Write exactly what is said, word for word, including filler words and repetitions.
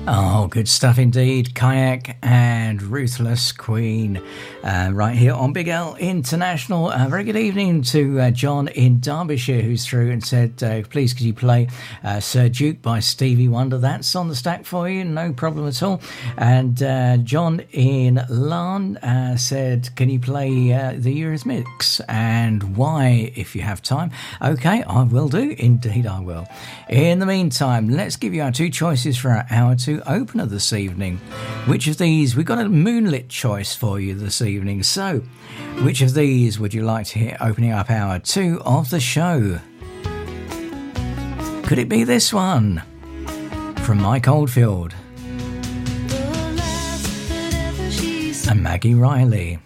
Oh, good stuff indeed. Kayak and Ruthless Queen. Uh, right here on Big L International. Uh, very good evening to uh, John in Derbyshire, who's through and said, uh, please could you play uh, Sir Duke by Stevie Wonder? That's on the stack for you, no problem at all. And uh, John in Larne uh, said, can you play uh, the Eurythmics? And why, if you have time? Okay, I will do. Indeed, I will. In the meantime, let's give you our two choices for our hour two opener this evening. Which of these? We've got a moonlit choice for you this evening. So, which of these would you like to hear opening up hour two of the show? Could it be this one from Mike Oldfield and Maggie Riley?